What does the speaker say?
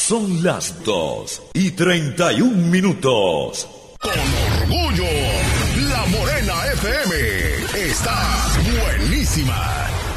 Son las 2:31. Con orgullo, La Morena FM está buenísima.